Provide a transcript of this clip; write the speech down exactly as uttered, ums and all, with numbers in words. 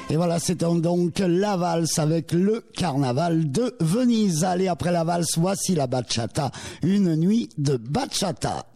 Et voilà, c'était donc la valse avec le carnaval de Venise. Allez, après la valse, voici la bachata. Une nuit de bachata.